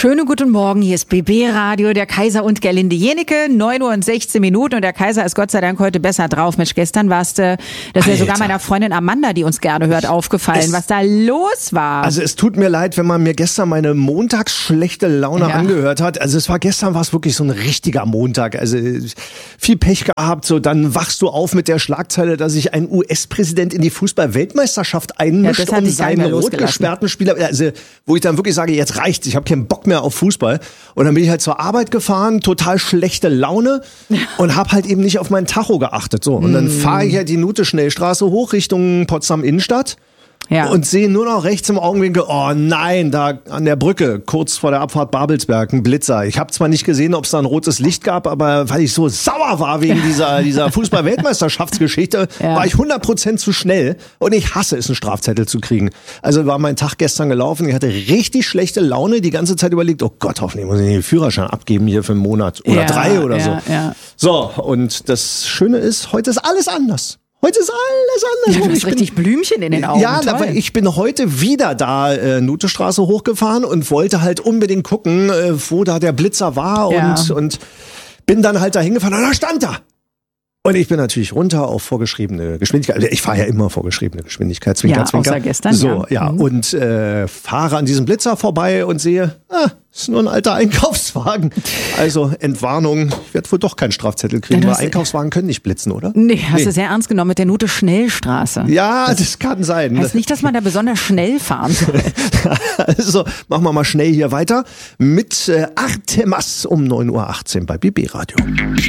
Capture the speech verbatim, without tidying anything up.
Schönen guten Morgen, hier ist B B Radio, der Kaiser und Gerlinde Jenecke, neun Uhr und sechzehn Minuten und der Kaiser ist Gott sei Dank heute besser drauf. Mensch, gestern warst du, das wäre sogar meiner Freundin Amanda, die uns gerne hört, aufgefallen, es, was da los war. Also es tut mir leid, wenn man mir gestern meine montagsschlechte Laune ja. angehört hat. Also es war gestern war es wirklich so ein richtiger Montag. Also viel Pech gehabt, so dann wachst du auf mit der Schlagzeile, dass sich ein U S-Präsident in die Fußball-Weltmeisterschaft einmischt, ja, um seinen rot gesperrten Spieler, also wo ich dann wirklich sage, jetzt reicht's, ich habe keinen Bock mehr auf Fußball. Und dann bin ich halt zur Arbeit gefahren, total schlechte Laune und habe halt eben nicht auf meinen Tacho geachtet. So, und dann fahre ich halt die Nute-Schnellstraße hoch Richtung Potsdam Innenstadt. Ja. Und sehe nur noch rechts im Augenwinkel, oh nein, da an der Brücke, kurz vor der Abfahrt Babelsberg, ein Blitzer. Ich habe zwar nicht gesehen, ob es da ein rotes Licht gab, aber weil ich so sauer war wegen dieser, dieser Fußball-Weltmeisterschaftsgeschichte, ja. war ich hundert Prozent zu schnell und ich hasse es, einen Strafzettel zu kriegen. Also war mein Tag gestern gelaufen, ich hatte richtig schlechte Laune, die ganze Zeit überlegt, oh Gott, hoffentlich muss ich den Führerschein abgeben hier für einen Monat oder ja, drei oder ja, so. Ja. So, und das Schöne ist, heute ist alles anders. Heute ist alles anders. Ja, du hast ich richtig bin, Blümchen in den Augen. Ja, Toll. aber ich bin heute wieder da äh, Nutestraße hochgefahren und wollte halt unbedingt gucken, äh, wo da der Blitzer war ja. und, und bin dann halt da hingefahren und da stand er. Und ich bin natürlich runter auf vorgeschriebene Geschwindigkeit. Ich fahre ja immer vorgeschriebene Geschwindigkeit. Zwinker, ja, Zwinker. außer gestern. So, ja. ja. Mhm. Und äh, fahre an diesem Blitzer vorbei und sehe, ah, ist nur ein alter Einkaufswagen. Also Entwarnung, ich werde wohl doch keinen Strafzettel kriegen, ja, weil Einkaufswagen können nicht blitzen, oder? Nee, hast nee. du sehr ernst genommen mit der Nute-Schnellstraße. Ja, das, das kann sein. Heißt nicht, dass man da besonders schnell fahren soll. Also machen wir mal schnell hier weiter mit äh, Artemas um neun Uhr achtzehn bei B B Radio.